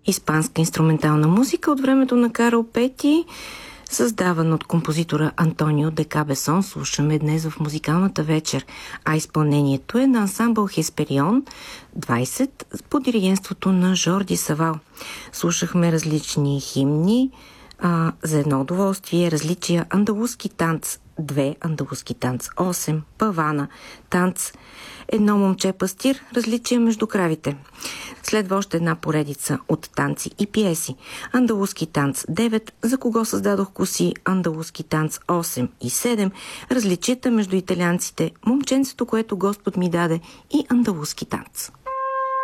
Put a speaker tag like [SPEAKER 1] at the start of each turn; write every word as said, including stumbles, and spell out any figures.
[SPEAKER 1] испанска инструментална музика от времето на Карл Пети, създаван от композитора Антонио де Кабесон. Слушаме днес в музикалната вечер, а изпълнението е на ансамбъл Хесперион двайсет под диригентството на Жорди Савал. Слушахме различни химни, а, за едно удоволствие, различия: андалузски танц две, андалузски танц осем, павана, танц едно момче пастир, различия между кравите. Следва още една поредица от танци и пиеси. Андалузски танц девет, за кого създадох коси, андалузски танц осем и седем, различията между италианците, момченцето, което Господ ми даде, и андалузски танц.